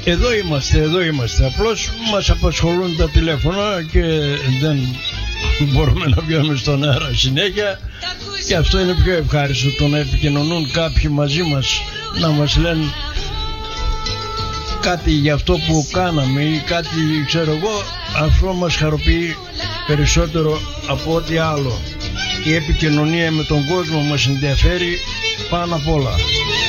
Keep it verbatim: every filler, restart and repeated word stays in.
Εδώ είμαστε, εδώ είμαστε. Απλώς μας απασχολούν τα τηλέφωνα και δεν μπορούμε να βγαίνουμε στον αέρα συνέχεια. Και αυτό είναι πιο ευχάριστο, το να επικοινωνούν κάποιοι μαζί μας, να μας λένε κάτι για αυτό που κάναμε ή κάτι, ξέρω εγώ. Αυτό μας χαροποιεί περισσότερο από ό,τι άλλο. Η επικοινωνία με τον κόσμο μας ενδιαφέρει πάνω απ' όλα.